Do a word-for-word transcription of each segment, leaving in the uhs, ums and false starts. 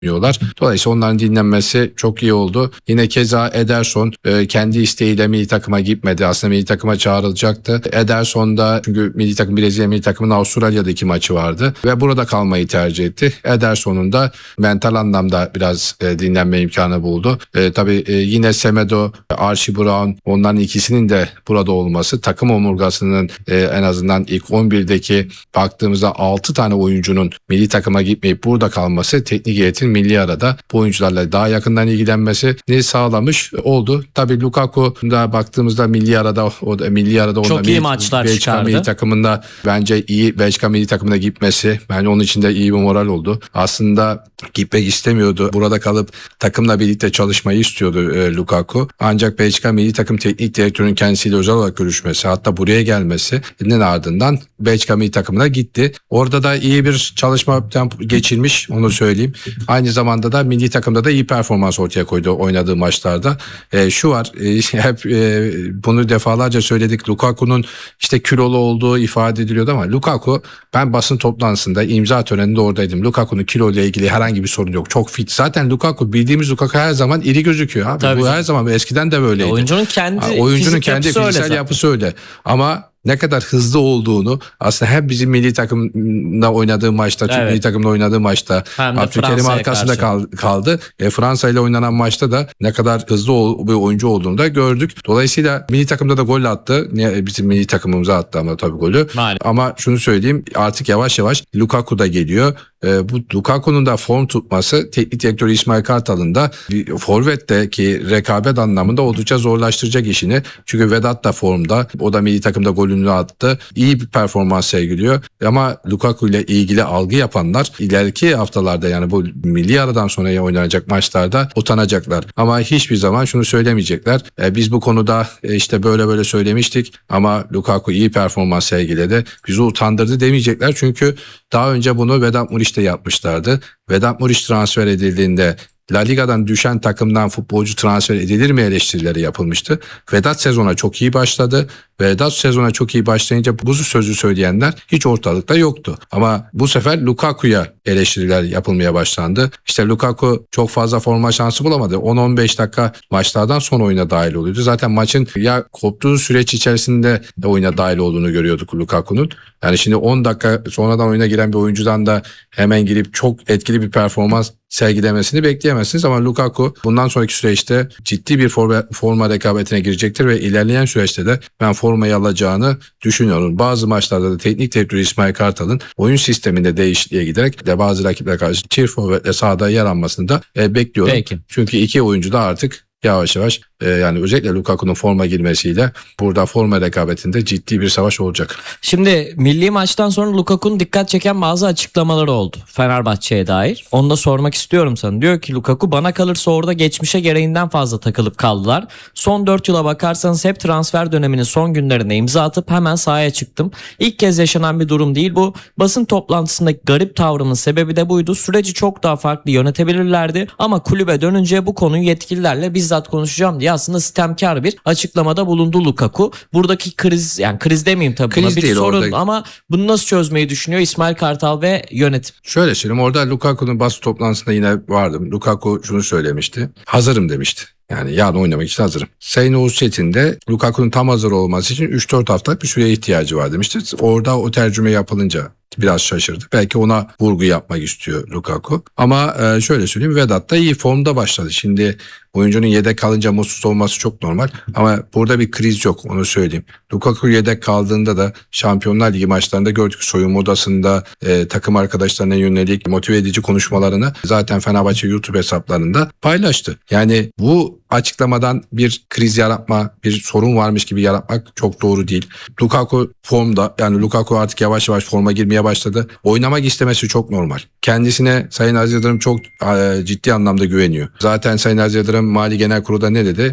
diyorlar. Dolayısıyla onların dinlenmesi çok iyi oldu. Yine keza Ederson e, kendi isteğiyle milli takıma gitmedi. Aslında milli takıma çağrılacaktı. Ederson da çünkü milli takım Brezilya milli takımının Avustralya'daki maçı vardı ve burada kalmayı tercih etti. Ederson'un da mental anlamda biraz e, dinlenme imkanı buldu. E, tabii e, yine Semedo, Archie Brown, onların ikisinin de burada olması, takım omurgasının e, en azından ilk on birdeki baktığımızda altı tane oyuncunun milli takıma gitmeyip burada kalması, teknik heyetin milli arada bu oyuncularla daha yakından ilgilenmesini sağlamış oldu. Tabii Lukaku'da baktığımızda milli arada o da milli arada çok iyi milli, maçlar Belçika çıkardı. milli takımında bence iyi Belçika milli takımına gitmesi bence onun için de iyi bir moral oldu. Aslında gitmek istemiyordu. Burada kalıp takımla birlikte çalışmayı istiyordu e, Lukaku. Ancak Belçika milli takım teknik direktörünün kendisiyle özel olarak görüşmesi, hatta buraya gelmesinin ardından Belçika milli takımına gitti. Orada da iyi bir çalışma geçirmiş, onu söyleyeyim. Aynı zamanda da milli takımda da iyi performans ortaya koydu oynadığı maçlarda. E, şu var, e, hep e, bunu defalarca söyledik. Lukaku'nun işte kilolu olduğu ifade ediliyordu ama Lukaku, ben basın toplantısında imza töreninde oradaydım. Lukaku'nun kilo ile ilgili herhangi bir sorun yok. Çok fit. Zaten Lukaku, bildiğimiz Lukaku her zaman iri gözüküyor abi. Tabii Bu canım. her zaman, eskiden de böyleydi. Oyuncunun kendi ha, oyuncunun fizik kendi yapısı fiziksel öyle yapısı öyle. Ama ne kadar hızlı olduğunu aslında hem bizim milli takımda oynadığı maçta, Türk Evet. milli takımda oynadığı maçta Abdülkerim arkasında kal, kaldı. E, Fransa ile oynanan maçta da ne kadar hızlı ol, bir oyuncu olduğunu da gördük. Dolayısıyla milli takımda da gol attı. Niye, bizim milli takımımıza attı ama tabii golü. Maalesef. Ama şunu söyleyeyim, artık yavaş yavaş Lukaku da geliyor. E, bu Lukaku'nun da form tutması teknik direktör İsmail Kartal'ın da forvetteki rekabet anlamında oldukça zorlaştıracak işini. Çünkü Vedat da formda. O da milli takımda golünü attı. İyi bir performans sergiliyor. Ama Lukaku ile ilgili algı yapanlar ileriki haftalarda, yani bu milli aradan sonra oynanacak maçlarda utanacaklar. Ama hiçbir zaman şunu söylemeyecekler. E, biz bu konuda e, işte böyle böyle söylemiştik ama Lukaku iyi performans sergiledi, bizi utandırdı demeyecekler. Çünkü daha önce bunu Vedat Muriç'te yapmışlardı. Vedat Muriç transfer edildiğinde La Liga'dan düşen takımdan futbolcu transfer edilir mi eleştirileri yapılmıştı. Vedat sezona çok iyi başladı. Vedat sezona çok iyi başlayınca bu sözü söyleyenler hiç ortalıkta yoktu. Ama bu sefer Lukaku'ya eleştiriler yapılmaya başlandı. İşte Lukaku çok fazla forma şansı bulamadı. on on beş dakika maçlardan sonra oyuna dahil oluyordu. Zaten maçın ya koptuğu süreç içerisinde de oyuna dahil olduğunu görüyorduk Lukaku'nun. Yani şimdi on dakika sonradan oyuna giren bir oyuncudan da hemen girip çok etkili bir performans sergilemesini bekleyemezsiniz ama Lukaku bundan sonraki süreçte ciddi bir forma, forma rekabetine girecektir ve ilerleyen süreçte de ben formayı alacağını düşünüyorum. Bazı maçlarda da teknik direktör İsmail Kartal'ın oyun sisteminde değişikliğe giderek de bazı rakiplere karşı çift forvetle sahada yer almasını da e, bekliyorum. Peki. Çünkü iki oyuncu da artık yavaş yavaş e, yani özellikle Lukaku'nun forma girmesiyle burada forma rekabetinde ciddi bir savaş olacak. Şimdi milli maçtan sonra Lukaku'nun dikkat çeken bazı açıklamaları oldu Fenerbahçe'ye dair. Onu da sormak istiyorum sana. Diyor ki Lukaku, bana kalırsa orada geçmişe gereğinden fazla takılıp kaldılar. Son dört yıla bakarsanız hep transfer döneminin son günlerinde imza atıp hemen sahaya çıktım. İlk kez yaşanan bir durum değil bu. Basın toplantısındaki garip tavrımın sebebi de buydu. Süreci çok daha farklı yönetebilirlerdi ama kulübe dönünce bu konuyu yetkililerle bizzat konuşacağım diye aslında sitemkar bir açıklamada bulundu Lukaku. Buradaki kriz, yani kriz demeyeyim tabii, Kriz buna bir değil sorun orada. ama bunu nasıl çözmeyi düşünüyor İsmail Kartal ve yönetim? Şöyle söyleyeyim, orada Lukaku'nun basın toplantısında yine vardım. Lukaku şunu söylemişti. Hazırım demişti. Yani yarın oynamak için hazırım. Sayın Oğuz Çetin de Lukaku'nun tam hazır olması için üç dört hafta bir süreye ihtiyacı var demişti. Orada o tercüme yapılınca biraz şaşırdı. Belki ona vurgu yapmak istiyor Lukaku. Ama e, şöyle söyleyeyim, Vedat da iyi formda başladı. Şimdi oyuncunun yedek kalınca mutsuz olması çok normal. Ama burada bir kriz yok, onu söyleyeyim. Lukaku yedek kaldığında da Şampiyonlar Ligi maçlarında gördük, soyunma odasında e, takım arkadaşlarına yönelik motive edici konuşmalarını zaten Fenerbahçe YouTube hesaplarında paylaştı. Yani bu açıklamadan bir kriz yaratma, bir sorun varmış gibi yaratmak çok doğru değil. Lukaku formda, yani Lukaku artık yavaş yavaş forma girmeye başladı. Oynamak istemesi çok normal. Kendisine Sayın Aziz Yıldırım çok e, ciddi anlamda güveniyor. Zaten Sayın Aziz Yıldırım Mali Genel Kurulu'da ne dedi?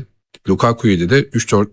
Lukaku'yu dedi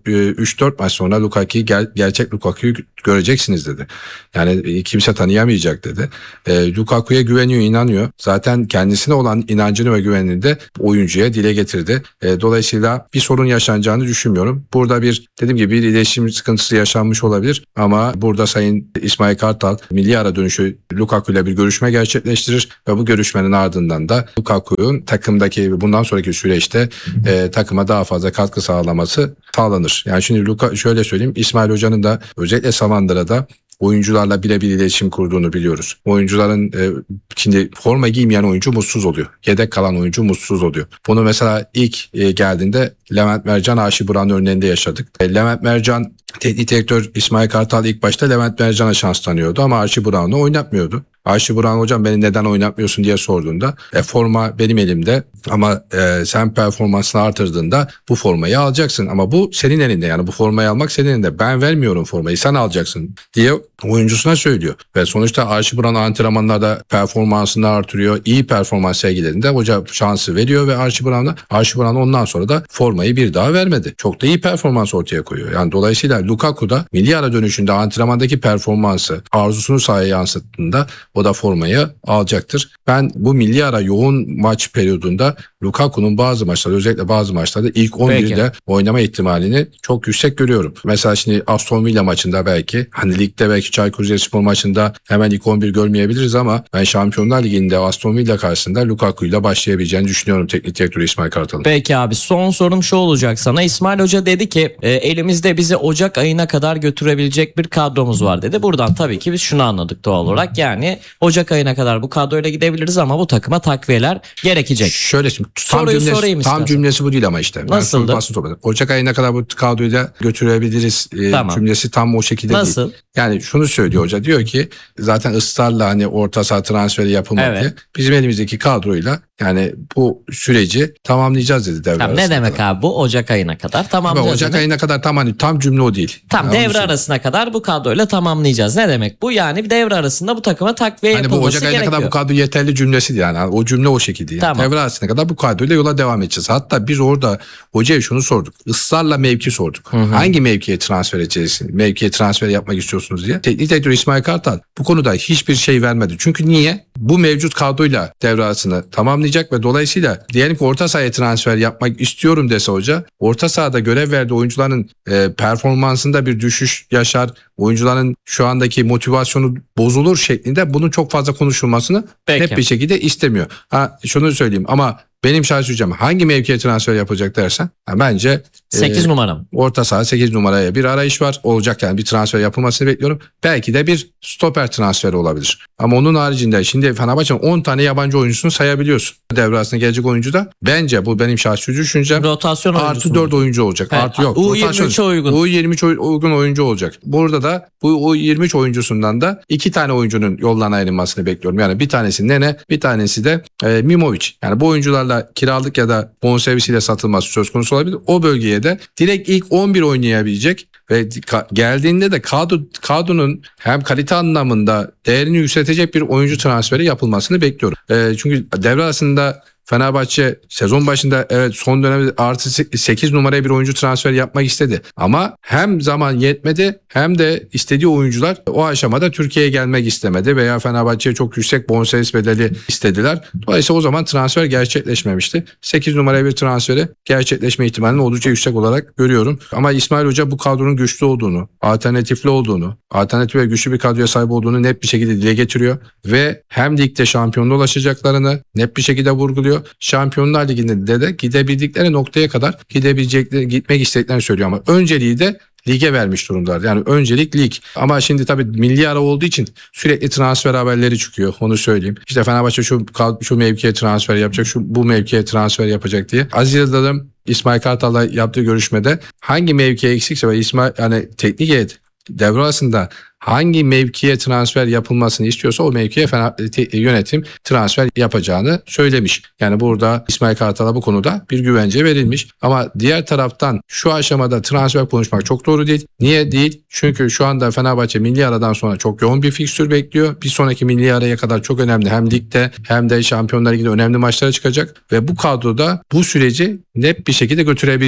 üç dört maç sonra Lukaku'yu ger- gerçek Lukaku'yu göreceksiniz dedi. Yani kimse tanıyamayacak dedi. E, Lukaku'ya güveniyor, inanıyor. Zaten kendisine olan inancını ve güvenini de oyuncuya dile getirdi. E, dolayısıyla bir sorun yaşanacağını düşünmüyorum. Burada bir dediğim gibi bir iletişim sıkıntısı yaşanmış olabilir ama burada Sayın İsmail Kartal milli ara dönüşü Lukaku ile bir görüşme gerçekleştirir ve bu görüşmenin ardından da Lukaku'nun takımdaki bundan sonraki süreçte e, takıma daha fazla katkı sağlaması sağlanır. Yani şimdi Luka şöyle söyleyeyim, İsmail Hoca'nın da özellikle Samandıra'da oyuncularla birebir iletişim kurduğunu biliyoruz. Oyuncuların e, şimdi forma giymeyen oyuncu mutsuz oluyor. Yedek kalan oyuncu mutsuz oluyor. Bunu mesela ilk e, geldiğinde Levent Mercan, Arşi Buran örneğinde yaşadık. E, Levent Mercan teknik direktör İsmail Kartal ilk başta Levent Mercan'a şans tanıyordu ama Arşi Buran'ı oynatmıyordu. Ayşe Buran hocam beni neden oynatmıyorsun diye sorduğunda e, forma benim elimde ama e, sen performansını artırdığında bu formayı alacaksın ama bu senin elinde, yani bu formayı almak senin elinde, ben vermiyorum formayı sen alacaksın diye oyuncusuna söylüyor. Ve sonuçta Ayşe Buran antrenmanlarda performansını artırıyor, iyi performans sergilediğinde hoca şansı veriyor ve Ayşe Buran'a Ayşe Buran ondan sonra da formayı bir daha vermedi. Çok da iyi performans ortaya koyuyor. Yani dolayısıyla Lukaku da milli ara dönüşünde antrenmandaki performansı arzusunu sahaya yansıttığında o da formayı alacaktır. Ben bu milli ara yoğun maç periyodunda Lukaku'nun bazı maçlarda, özellikle bazı maçlarda ilk on birde Peki. oynama ihtimalini çok yüksek görüyorum. Mesela şimdi Aston Villa maçında belki, hani ligde belki Çaykur Rizespor maçında hemen ilk on bir görmeyebiliriz ama ben Şampiyonlar Ligi'nde Aston Villa karşısında Lukaku ile başlayabileceğini düşünüyorum teknik direktör İsmail Kartal'ın. Peki abi, son sorum şu olacak sana. İsmail Hoca dedi ki e, elimizde bizi Ocak ayına kadar götürebilecek bir kadromuz var dedi. Buradan tabii ki biz şunu anladık doğal olarak, yani Ocak ayına kadar bu kadroyla gidebiliriz ama bu takıma takviyeler gerekecek. Şöyle şimdi tam Soruyu cümlesi, sorayım tam istersen. cümlesi bu değil ama işte. Nasıldı? Yani Ocak ayına kadar bu kadroyla götürebiliriz e, Tamam. cümlesi tam o şekilde Nasıl? değil. Yani şunu söylüyor hoca, diyor ki zaten ısrarla hani orta saha transferi yapılmadı. Evet. Bizim elimizdeki kadroyla yani bu süreci tamamlayacağız dedi devre Tamam, arasında. ne demek abi bu? Ocak ayına kadar tamamlayacağız. Ocak demek. ayına kadar tam hani tam cümle o değil. Tam Yani devre arasına kadar bu kadroyla tamamlayacağız. Ne demek bu? Yani devre arasında bu takıma takviye hani bu yapılması Ocak ayına gerekiyor. kadar bu kadro yeterli cümlesi değil yani. O cümle o şekilde. Yani. Tamam. Devre arasına kadar bu kadroyla yola devam edeceğiz. Hatta biz orada hocaya şunu sorduk. Israrla mevki sorduk. Hı hı. Hangi mevkiye transfer edeceğiz? Mevkiye transfer yapmak istiyorsunuz diye. Teknik direktör İsmail Kartal bu konuda hiçbir şey vermedi. Çünkü niye? Bu mevcut kadroyla devre arasını tamamlayacak ve dolayısıyla diyelim ki orta sahaya transfer yapmak istiyorum dese hoca, orta sahada görev verdiği oyuncuların e, performansında bir düşüş yaşar, oyuncuların şu andaki motivasyonu bozulur şeklinde bunun çok fazla konuşulmasını Peki. net bir şekilde istemiyor. Ha, şunu söyleyeyim ama benim şahsi hocam hangi mevkiye transfer yapacak dersen ha, bence sekiz e, numara mı? Orta saha sekiz numaraya bir arayış var. Olacak yani bir transfer yapılmasını bekliyorum. Belki de bir stoper transferi olabilir. Ama onun haricinde şimdi Fenerbahçe'nin on tane yabancı oyuncusunu sayabiliyorsun. Devre arasında gelecek oyuncu da bence bu benim şahsi düşüncem. Rotasyon oyuncusu Artı mu? dört oyuncu olacak. Evet, Artı yok. U yirmi üçe uygun. U yirmi üç uygun oyuncu olacak. Burada da bu U yirmi üç oyuncusundan da iki tane oyuncunun yoldan ayrılmasını bekliyorum. Yani bir tanesi Nene, bir tanesi de e, Mimovic. Yani bu oyuncularla kiralık ya da bonservisiyle satılması söz konusu olabilir. O bölgeye de direkt ilk on bir oynayabilecek ve geldiğinde de kadro, kadronun hem kalite anlamında değerini yükseltecek bir oyuncu transferi yapılmasını bekliyorum. E, çünkü devre arasında Fenerbahçe sezon başında evet son dönemde artı sekiz numaraya bir oyuncu transfer yapmak istedi. Ama hem zaman yetmedi hem de istediği oyuncular o aşamada Türkiye'ye gelmek istemedi veya Fenerbahçe'ye çok yüksek bonservis bedeli istediler. Dolayısıyla o zaman transfer gerçekleşmemişti. sekiz numaraya bir transferi gerçekleşme ihtimalini oldukça yüksek olarak görüyorum. Ama İsmail Hoca bu kadronun güçlü olduğunu, alternatifli olduğunu, alternatif ve güçlü bir kadroya sahip olduğunu net bir şekilde dile getiriyor ve hem ligde şampiyonluğa ulaşacaklarını net bir şekilde vurguluyor. Şampiyonlar Ligi'nde de gidebildikleri noktaya kadar gidebilecekleri, gitmek istediklerini söylüyor ama önceliği de lige vermiş durumdalar. Yani öncelik lig. Ama şimdi tabii milli ara olduğu için sürekli transfer haberleri çıkıyor. Onu söyleyeyim. İşte Fenerbahçe şu şu mevkiye transfer yapacak, şu bu mevkiye transfer yapacak diye. Aziz Yıldırım İsmail Kartal'la yaptığı görüşmede hangi mevkiye eksikse ve İsmail yani teknik heyet devre arasında hangi mevkiye transfer yapılmasını istiyorsa o mevkiye yönetim transfer yapacağını söylemiş. Yani burada İsmail Kartal'a bu konuda bir güvence verilmiş. Ama diğer taraftan şu aşamada transfer konuşmak çok doğru değil. Niye değil? Çünkü şu anda Fenerbahçe milli aradan sonra çok yoğun bir fikstür bekliyor. Bir sonraki milli araya kadar çok önemli hem ligde hem de Şampiyonlar Ligi'nde önemli maçlara çıkacak ve bu kadroda bu süreci net bir şekilde götürebilecek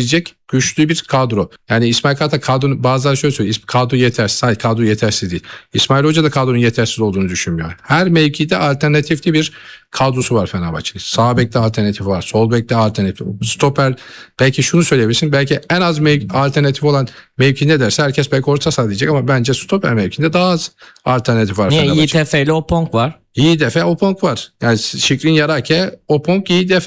güçlü bir kadro. Yani İsmail Kartal kadro, bazıları şöyle söylüyor. Kadro yetersiz. Hayır, kadro yetersiz değil. İsmail Hoca da kadronun yetersiz olduğunu düşünmüyor. Her mevkide alternatifli bir kadrosu var Fenerbahçe'nin. Sağ bekte alternatif var. Sol bekte alternatif. Stoper, belki şunu söyleyebilirsin. Belki en az mev- alternatif olan mevki ne derse herkes belki orta saha diyecek ama bence stoper mevkinde daha az alternatif var Niye? Fenerbahçe. Y T F ile Opong var. Yiğit Efe, Opong var. Yani Şikrin Yarake, Opong, Yiğit Efe.